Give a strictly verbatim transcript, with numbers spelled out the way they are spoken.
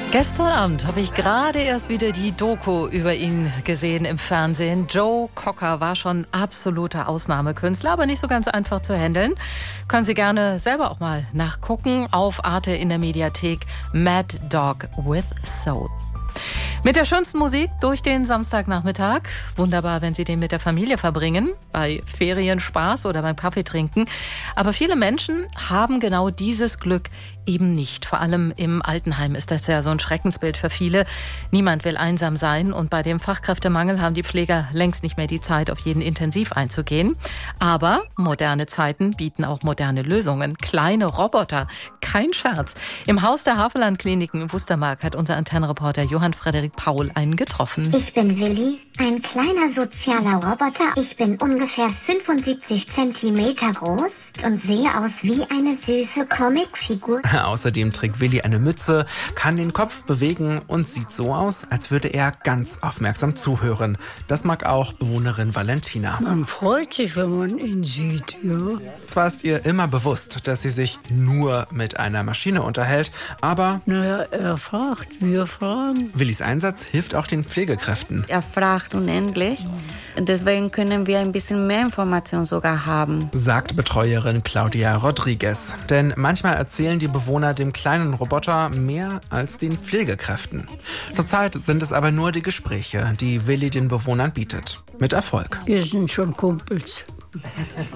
Gestern Abend habe ich gerade erst wieder die Doku über ihn gesehen im Fernsehen. Joe Cocker war schon absoluter Ausnahmekünstler, aber nicht so ganz einfach zu handeln. Können Sie gerne selber auch mal nachgucken auf Arte in der Mediathek. Mad Dog with Soul. Mit der schönsten Musik durch den Samstagnachmittag. Wunderbar, wenn Sie den mit der Familie verbringen, bei Ferienspaß oder beim Kaffeetrinken. Aber viele Menschen haben genau dieses Glück eben nicht. Vor allem im Altenheim ist das ja so ein Schreckensbild für viele. Niemand will einsam sein und bei dem Fachkräftemangel haben die Pfleger längst nicht mehr die Zeit, auf jeden intensiv einzugehen. Aber moderne Zeiten bieten auch moderne Lösungen. Kleine Roboter, kein Scherz. Im Haus der Havelland-Kliniken in Wustermark hat unser Antennenreporter Johann Frederik Paul einen getroffen. Ich bin Willi, ein kleiner sozialer Roboter. Ich bin ungefähr fünfundsiebzig Zentimeter groß und sehe aus wie eine süße Comicfigur. Außerdem trägt Willi eine Mütze, kann den Kopf bewegen und sieht so aus, als würde er ganz aufmerksam zuhören. Das mag auch Bewohnerin Valentina. Man freut sich, wenn man ihn sieht, ja. Zwar ist ihr immer bewusst, dass sie sich nur mit einer Maschine unterhält, aber... Naja, er fragt, wir fragen. Willis Einsatz hilft auch den Pflegekräften. Er fragt unendlich. Deswegen können wir ein bisschen mehr Informationen sogar haben. Sagt Betreuerin Claudia Rodriguez. Denn manchmal erzählen die Bewohner dem kleinen Roboter mehr als den Pflegekräften. Zurzeit sind es aber nur die Gespräche, die Willi den Bewohnern bietet. Mit Erfolg. Wir sind schon Kumpels.